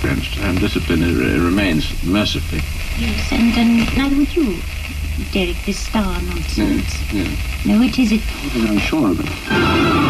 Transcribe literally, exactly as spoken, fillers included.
extent, and discipline uh, remains mercifully. Yes, and um, neither would you, Derek, this star nonsense. Yes, yes. No, it is it. I'm sure of it.